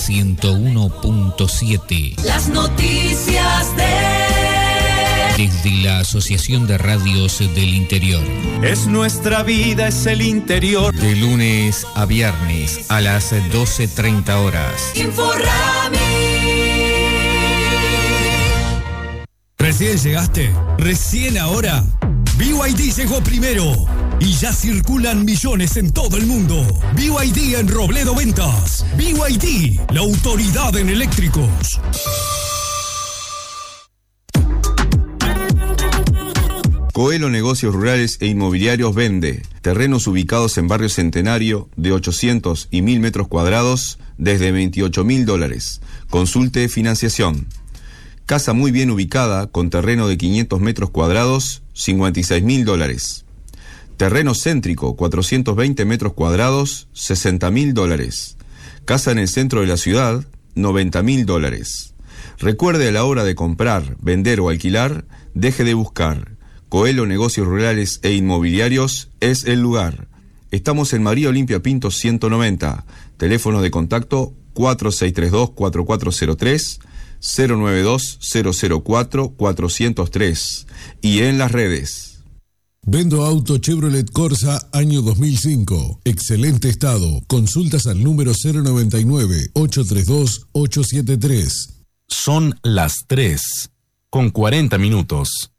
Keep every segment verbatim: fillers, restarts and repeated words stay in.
ciento uno punto siete. Las noticias de... Desde la Asociación de Radios del Interior. Es nuestra vida, es el interior. De lunes a viernes a las doce treinta horas. Inforrami. ¿Recién llegaste? ¿Recién ahora? B Y D llegó primero y ya circulan millones en todo el mundo. B Y D en Robledo Ventas. B Y D, la autoridad en eléctricos. Coelho Negocios Rurales e Inmobiliarios vende terrenos ubicados en Barrio Centenario de ochocientos y mil metros cuadrados desde veintiocho mil dólares. Consulte financiación. Casa muy bien ubicada con terreno de quinientos metros cuadrados, cincuenta y seis mil dólares. Terreno céntrico, cuatrocientos veinte metros cuadrados, sesenta mil dólares. Casa en el centro de la ciudad, noventa mil dólares. Recuerde, a la hora de comprar, vender o alquilar, deje de buscar. Coelho Negocios Rurales e Inmobiliarios es el lugar. Estamos en María Olimpia Pinto ciento noventa. Teléfono de contacto cuatro seis tres dos, cuatro cuatro cero tres, cero nueve dos, cero cero cuatro, cuatro cero tres. Y en las redes. Vendo auto Chevrolet Corsa año dos mil cinco. Excelente estado. Consultas al número cero noventa y nueve, ochocientos treinta y dos, ochocientos setenta y tres. Son las tres, con cuarenta minutos.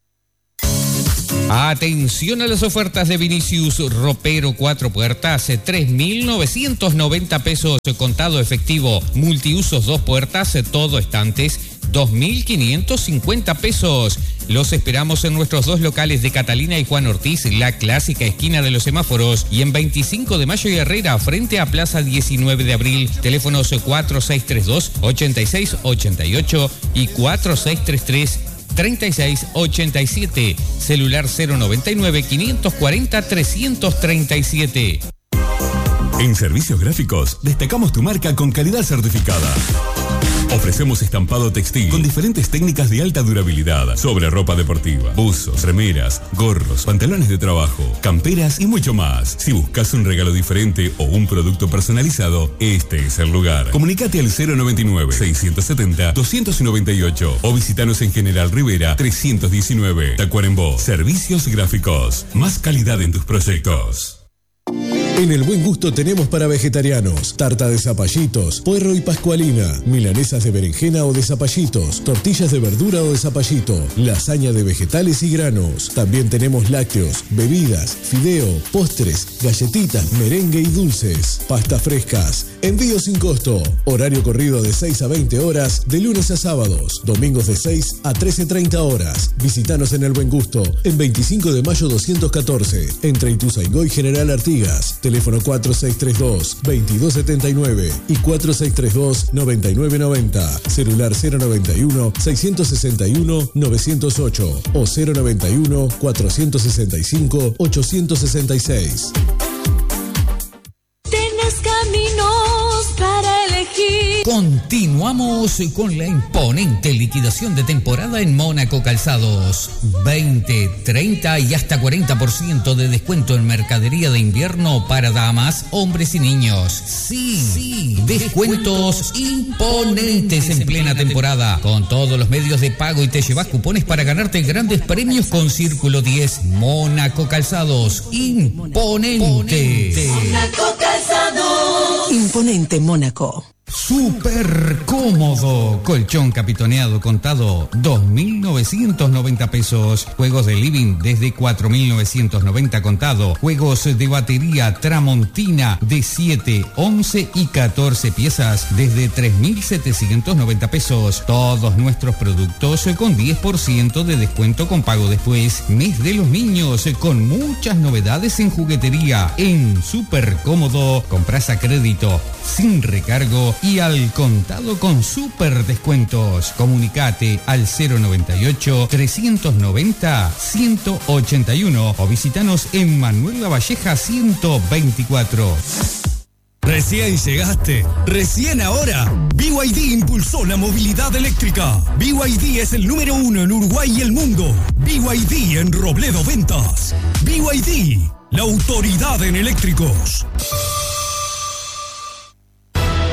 Atención a las ofertas de Vinicius Ropero cuatro puertas, tres mil novecientos noventa pesos contado efectivo. Multiusos dos puertas, todo estantes, dos mil quinientos cincuenta pesos. Los esperamos en nuestros dos locales de Catalina y Juan Ortiz, la clásica esquina de los semáforos, y en veinticinco de Mayo y Herrera, frente a Plaza diecinueve de abril. Teléfonos cuatro seis tres dos, ocho seis ocho ocho y cuatro seis tres tres, treinta y seis ochenta y siete. Celular cero noventa y nueve, quinientos cuarenta, trescientos treinta y siete. En Servicios Gráficos destacamos tu marca con calidad certificada. Ofrecemos estampado textil con diferentes técnicas de alta durabilidad sobre ropa deportiva, buzos, remeras, gorros, pantalones de trabajo, camperas y mucho más. Si buscas un regalo diferente o un producto personalizado, este es el lugar. Comunicate al cero noventa y nueve, seiscientos setenta, doscientos noventa y ocho o visitanos en General Rivera trescientos diecinueve, Tacuarembó. Servicios Gráficos, más calidad en tus proyectos. En El Buen Gusto tenemos para vegetarianos tarta de zapallitos, puerro y pascualina, milanesas de berenjena o de zapallitos, tortillas de verdura o de zapallito, lasaña de vegetales y granos. También tenemos lácteos, bebidas, fideo, postres, galletitas, merengue y dulces, pastas frescas. Envío sin costo. Horario corrido de seis a veinte horas, de lunes a sábados. Domingos de seis a trece treinta horas. Visítanos en El Buen Gusto, en veinticinco de mayo doscientos catorce, entre Ituzaingó y General Artigas. Teléfono cuatro seis tres dos, veintidós setenta y nueve y cuatro seis tres dos, noventa y nueve noventa. Celular cero noventa y uno, seiscientos sesenta y uno, novecientos ocho o cero noventa y uno, cuatrocientos sesenta y cinco, ochocientos sesenta y seis. Tienes caminos para elegir. Continuamos con la imponente liquidación de temporada en Mónaco Calzados. veinte, treinta y hasta cuarenta por ciento de descuento en mercadería de invierno para damas, hombres y niños. Sí, sí, descuentos imponentes en plena temporada. Con todos los medios de pago y te llevas cupones para ganarte grandes premios con Círculo diez. Mónaco Calzados, imponente. Mónaco Calzados. Imponente Mónaco. Súper cómodo. Colchón capitoneado contado, dos mil novecientos noventa pesos. Juegos de living desde cuatro mil novecientos noventa contado. Juegos de batería Tramontina de siete, once y catorce piezas desde tres mil setecientos noventa pesos. Todos nuestros productos con diez por ciento de descuento con pago después. Mes de los niños con muchas novedades en juguetería. En Súper Cómodo, compras a crédito, sin recargo y al contado con super descuentos. Comunicate al cero noventa y ocho, trescientos noventa, ciento ochenta y uno o visitanos en Manuel Lavalleja ciento veinticuatro. Recién llegaste, recién ahora. B Y D impulsó la movilidad eléctrica. B Y D es el número uno en Uruguay y el mundo. B Y D en Robledo Ventas. B Y D, la autoridad en eléctricos.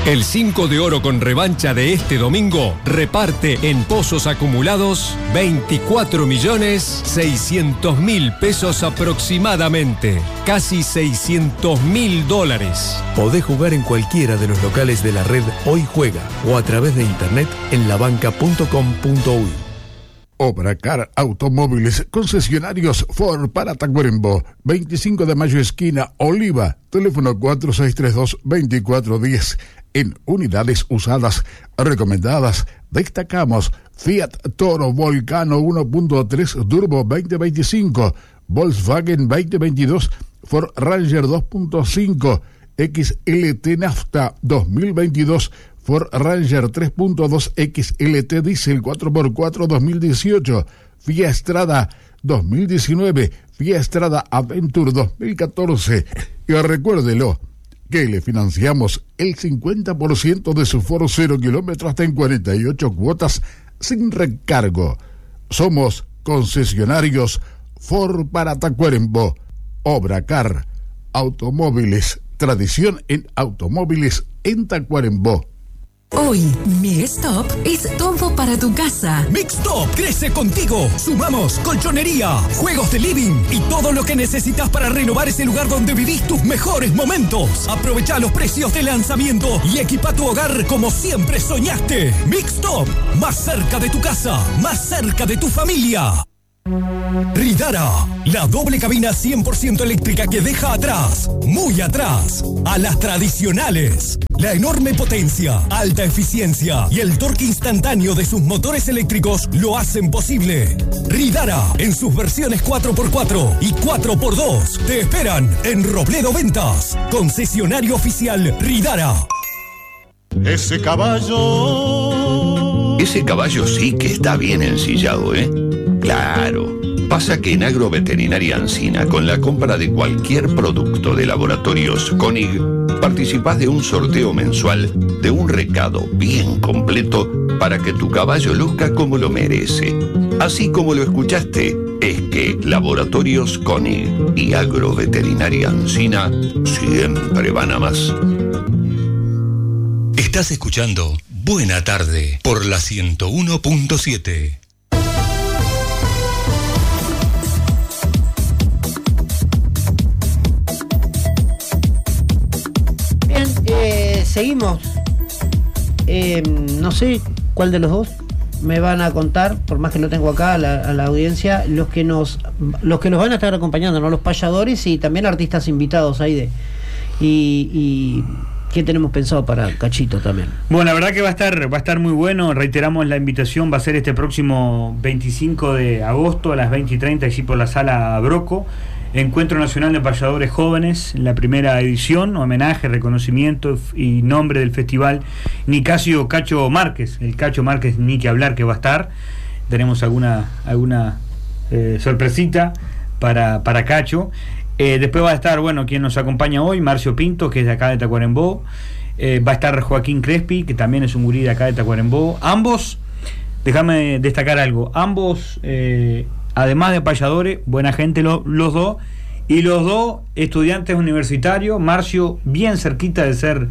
El cinco de oro con revancha de este domingo reparte en pozos acumulados veinticuatro millones seiscientos mil pesos aproximadamente, casi seiscientos mil dólares. Podés jugar en cualquiera de los locales de la red Hoy Juega o a través de internet en labanca punto com punto uy. Obracar Automóviles, concesionarios Ford para Tacuarembó, veinticinco de mayo esquina Oliva, teléfono cuatro seis tres dos, dos cuatro uno cero. En unidades usadas recomendadas destacamos Fiat Toro Volcano uno punto tres Turbo veinte veinticinco, Volkswagen veinte veintidós, Ford Ranger dos punto cinco, X L T Nafta dos mil veintidós, Ford Ranger tres punto dos X L T Diesel cuatro por cuatro dos mil dieciocho, Fiat Strada dos mil diecinueve, Fiat Strada Adventure dos mil catorce. Y recuérdelo que le financiamos el cincuenta por ciento de su Ford cero kilómetros hasta en cuarenta y ocho cuotas sin recargo. Somos concesionarios Ford para Tacuarembó. Obracar Automóviles, tradición en automóviles en Tacuarembó. Hoy, Mixtop es todo para tu casa. Mixtop crece contigo. Sumamos colchonería, juegos de living y todo lo que necesitas para renovar ese lugar donde vivís tus mejores momentos. Aprovecha los precios de lanzamiento y equipa tu hogar como siempre soñaste. Mixtop, más cerca de tu casa, más cerca de tu familia. Ridara, la doble cabina cien por ciento eléctrica que deja atrás, muy atrás, a las tradicionales. La enorme potencia, alta eficiencia y el torque instantáneo de sus motores eléctricos lo hacen posible. Ridara, en sus versiones cuatro por cuatro y cuatro por dos, te esperan en Robledo Ventas, concesionario oficial Ridara. Ese caballo... Ese caballo sí que está bien ensillado, ¿eh? Claro. Pasa que en Agroveterinaria Ancina, con la compra de cualquier producto de Laboratorios Koenig, participás de un sorteo mensual de un recado bien completo para que tu caballo luzca como lo merece. Así como lo escuchaste, es que Laboratorios Koenig y Agroveterinaria Ancina siempre van a más. Estás escuchando Buena Tarde por la ciento uno punto siete. Bien, eh, seguimos. Eh, no sé cuál de los dos me van a contar, por más que lo tengo acá a la, a la audiencia, los que nos los que nos van a estar acompañando, ¿no? Los payadores y también artistas invitados ahí de y, y ¿qué tenemos pensado para Cachito también? Bueno, la verdad que va a estar va a estar muy bueno. Reiteramos la invitación, va a ser este próximo veinticinco de agosto a las veinte y treinta, allí por la Sala Broco. Encuentro Nacional de Payadores Jóvenes, la primera edición, homenaje, reconocimiento y nombre del festival Nicasio Cacho Márquez. El Cacho Márquez, ni que hablar que va a estar. Tenemos alguna alguna eh, sorpresita para, para Cacho. Eh, después va a estar, bueno, quien nos acompaña hoy, Marcio Pinto, que es de acá de Tacuarembó. Eh, va a estar Joaquín Crespi, que también es un gurí de acá de Tacuarembó. Ambos, déjame destacar algo, ambos, eh, además de payadores, buena gente lo, los dos, y los dos estudiantes universitarios. Marcio bien cerquita de ser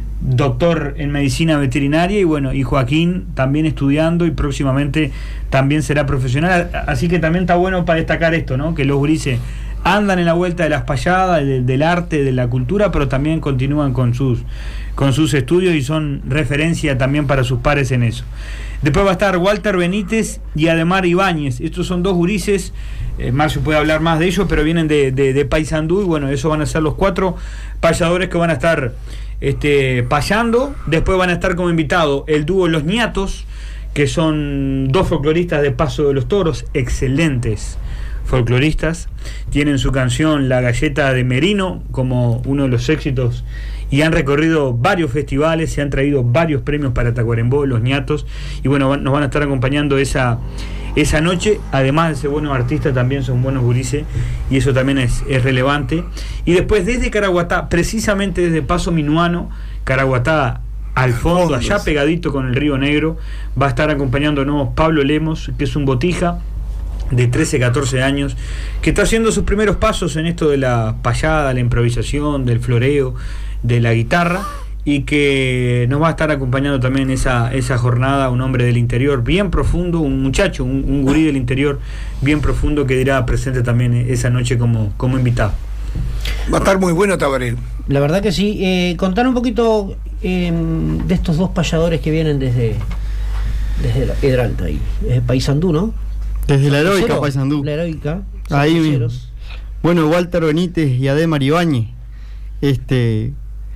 doctor en medicina veterinaria, y bueno, y Joaquín también estudiando y próximamente también será profesional. Así que también está bueno para destacar esto, ¿no? Que los gurises andan en la vuelta de las payadas, de, del arte, de la cultura, pero también continúan con sus con sus estudios y son referencia también para sus pares en eso. Después va a estar Walter Benítez y Ademar Ibáñez. Estos son dos gurises, eh, Marcio puede hablar más de ellos, pero vienen de, de, de Paysandú, y bueno, esos van a ser los cuatro payadores que van a estar este, payando. Después van a estar como invitado el dúo Los Ñatos, que son dos folcloristas de Paso de los Toros, excelentes folcloristas. Tienen su canción La Galleta de Merino como uno de los éxitos y han recorrido varios festivales, se han traído varios premios para Tacuarembó, Los Ñatos, y bueno, nos van a estar acompañando esa, esa noche. Además de ser buenos artistas, también son buenos gurises, y eso también es, es relevante. Y después desde Caraguatá, precisamente desde Paso Minuano, Caraguatá al fondo, allá pegadito con el Río Negro, va a estar acompañándonos Pablo Lemos, que es un botija de trece, catorce años, que está haciendo sus primeros pasos en esto de la payada, la improvisación, del floreo, de la guitarra, y que nos va a estar acompañando también esa, esa jornada, un hombre del interior bien profundo, un muchacho, un, un gurí del interior bien profundo que dirá presente también esa noche como, como invitado. Va a estar muy bueno, Tabaré. La verdad que sí. Eh, contar un poquito eh, de estos dos payadores que vienen desde, desde la Piedra Alta, ahí. Eh, Paysandú, ¿no? Desde la heroica Cero, Paysandú. La heroica. Ahí mismo. Bueno, Walter Benítez y Ademar Ibáñez. Este...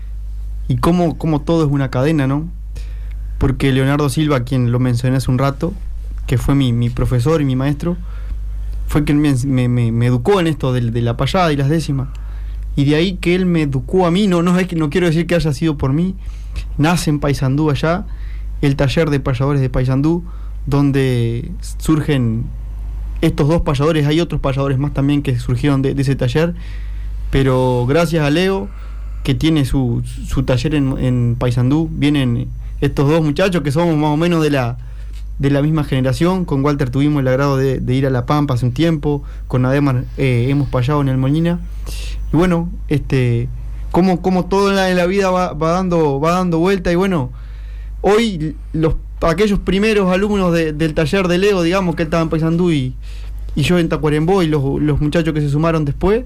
Y cómo, cómo todo es una cadena, ¿no? Porque Leonardo Silva, quien lo mencioné hace un rato, que fue mi, mi profesor y mi maestro, fue quien me, me, me, me educó en esto de, de la payada y las décimas. Y de ahí que él me educó a mí, no, no, es que, no quiero decir que haya sido por mí, nace en Paysandú allá, el taller de payadores de Paysandú, donde surgen estos dos payadores, hay otros payadores más también que surgieron de, de ese taller, pero gracias a Leo, que tiene su, su taller en, en Paysandú, vienen estos dos muchachos que somos más o menos de la de la misma generación. Con Walter tuvimos el agrado de, de ir a La Pampa hace un tiempo, con Ademar eh, hemos payado en el Molina, y bueno, este como, como todo en la, en la vida va, va dando va dando vuelta, y bueno, hoy los aquellos primeros alumnos de, del taller de Leo, digamos, que él estaba en Paysandú y, y yo en Tacuarembó, y los, los muchachos que se sumaron después,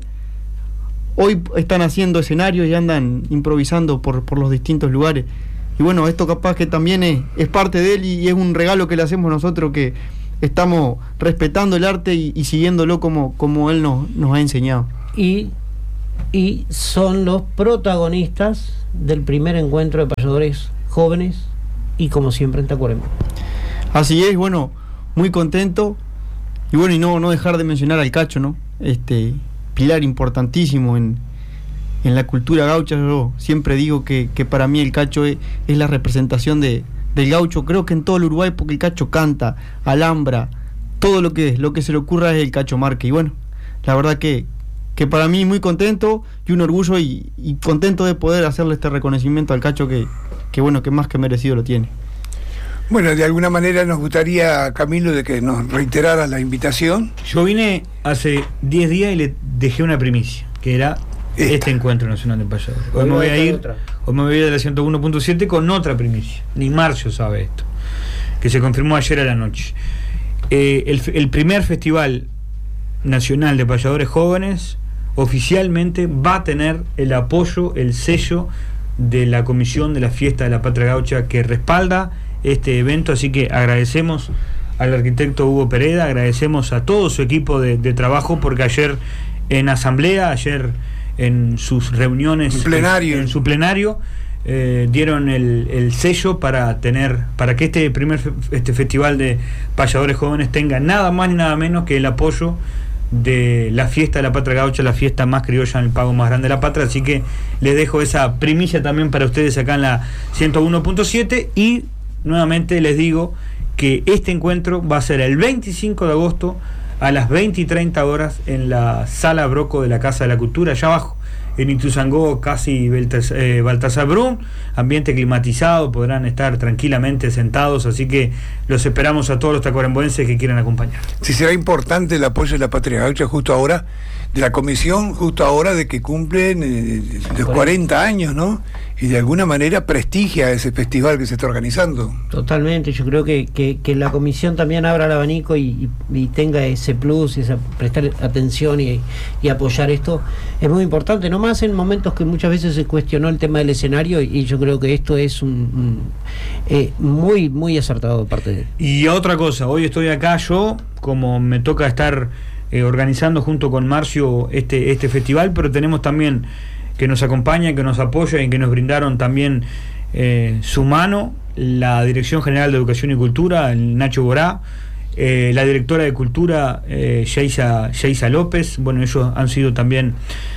hoy están haciendo escenarios y andan improvisando por, por los distintos lugares. Y bueno, esto capaz que también es, es parte de él, y, y es un regalo que le hacemos nosotros, que estamos respetando el arte y, y siguiéndolo como, como él nos, nos ha enseñado. Y, y son los protagonistas del primer encuentro de payadores jóvenes, y como siempre en Tacuarembó. Así es, bueno, muy contento. Y bueno, y no, no dejar de mencionar al Cacho, ¿no? Este... pilar importantísimo en, en la cultura gaucha. Yo siempre digo que, que para mí el Cacho es, es la representación de, del gaucho, creo que en todo el Uruguay, porque el Cacho canta, alambra, todo lo que, lo que se le ocurra es el Cacho Marque. Y bueno, la verdad que, que para mí muy contento y un orgullo, y, y contento de poder hacerle este reconocimiento al Cacho que, que bueno, que más que merecido lo tiene. Bueno, de alguna manera nos gustaría, Camilo, de que nos reiteraras la invitación. Yo vine hace diez días y le dejé una primicia, que era Esta. este encuentro nacional de payadores. Hoy me voy a ir, hoy me voy a ir de la ciento uno punto siete con otra primicia. Ni Marcio sabe esto, que se confirmó ayer a la noche. Eh, el, el primer festival nacional de payadores jóvenes oficialmente va a tener el apoyo, el sello de la Comisión de la Fiesta de la Patria Gaucha, que respalda este evento, así que agradecemos al arquitecto Hugo Pereda, agradecemos a todo su equipo de, de trabajo, porque ayer en asamblea, ayer en sus reuniones, en, plenario. en, en su plenario, eh, dieron el, el sello para tener, para que este primer fe, este festival de payadores jóvenes tenga nada más ni nada menos que el apoyo de la fiesta de la Patria Gaucha, la fiesta más criolla en el pago más grande de la patria. Así que les dejo esa primicia también para ustedes acá en la ciento uno punto siete, y nuevamente les digo que este encuentro va a ser el veinticinco de agosto a las veinte y treinta horas en la Sala Broco de la Casa de la Cultura, allá abajo, en Ituzaingó, casi eh, Baltasar Brum, ambiente climatizado, podrán estar tranquilamente sentados, así que los esperamos a todos los tacuaremboenses que quieran acompañar. Sí, será importante el apoyo de la Patria Gaucha justo ahora, de la comisión, justo ahora de que cumplen eh, los cuarenta años, ¿no? Y de alguna manera prestigia ese festival que se está organizando. Totalmente, yo creo que, que, que la comisión también abra el abanico y, y, y tenga ese plus, esa, prestar atención y, y apoyar esto, es muy importante, no más en momentos que muchas veces se cuestionó el tema del escenario, y, y yo creo que esto es un, un eh, muy, muy acertado de parte de él. Y otra cosa, hoy estoy acá yo, como me toca estar eh, organizando junto con Marcio este, este festival, pero tenemos también que nos acompaña, que nos apoya y que nos brindaron también eh, su mano, la Dirección General de Educación y Cultura, el Nacho Borá, eh, la directora de Cultura, eh, Yeisa, Yeisa López. Bueno, ellos han sido también,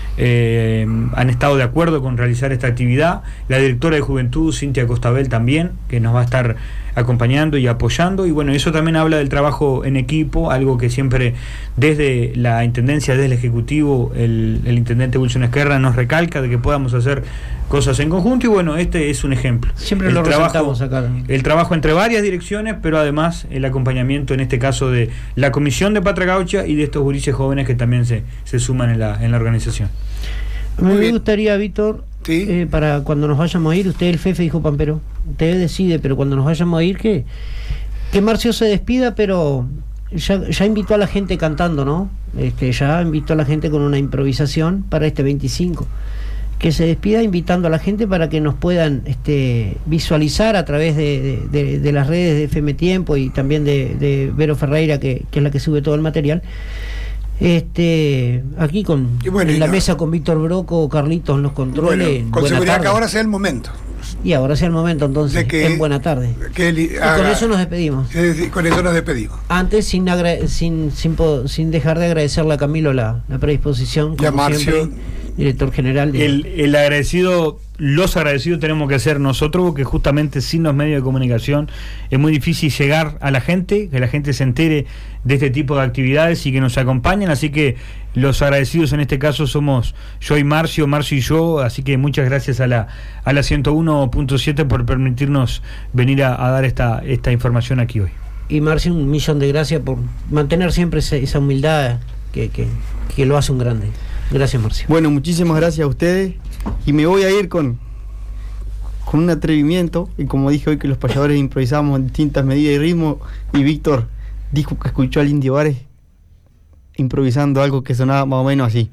eh, han estado de acuerdo con realizar esta actividad. La directora de Juventud, Cintia Costabel, también, que nos va a estar acompañando y apoyando, y bueno, eso también habla del trabajo en equipo, algo que siempre desde la Intendencia, desde el Ejecutivo, el, el Intendente Wilson Esquerra nos recalca de que podamos hacer cosas en conjunto, y bueno, este es un ejemplo. Siempre el lo trabajo, acá. El trabajo entre varias direcciones, pero además el acompañamiento, en este caso, de la Comisión de Patria Gaucha y de estos gurises jóvenes que también se, se suman en la, en la organización. Me gustaría, Víctor, Sí. Eh, para cuando nos vayamos a ir, usted el jefe, dijo Pampero, usted decide, pero cuando nos vayamos a ir, que, que Marcio se despida, pero ya, ya invitó a la gente cantando, ¿no? Este, ya invitó a la gente con una improvisación para este veinticinco. Que se despida invitando a la gente para que nos puedan este, visualizar a través de, de, de, de las redes de F M Tiempo y también de, de Vero Ferreira, que, que es la que sube todo el material. Este, aquí con bueno, en la no. mesa con Víctor Broco, Carlitos en los controles. Bueno, con seguridad tarde. Que ahora sea el momento. Y ahora sea el momento, entonces, que, en buena tarde. Que y con eso nos despedimos. Eh, con eso nos despedimos. Antes, sin agra sin, sin, sin dejar de agradecerle a Camilo la, la predisposición, como y a Marcio, siempre, director general. De... El, el agradecido, los agradecidos tenemos que ser nosotros, porque justamente sin los medios de comunicación es muy difícil llegar a la gente, que la gente se entere de este tipo de actividades y que nos acompañen, así que los agradecidos en este caso somos yo y Marcio, Marcio y yo, así que muchas gracias a la a la ciento uno punto siete por permitirnos venir a, a dar esta, esta información aquí hoy. Y Marcio, un millón de gracias por mantener siempre esa, esa humildad que, que, que lo hace un grande. Gracias, Marcio. Bueno, muchísimas gracias a ustedes y me voy a ir con con un atrevimiento, y como dije hoy que los payadores improvisamos en distintas medidas y ritmos, y Víctor dijo que escuchó al Indio Vares improvisando algo que sonaba más o menos así.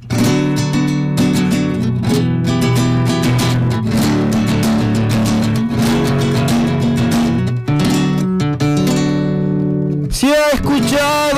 Si escuchar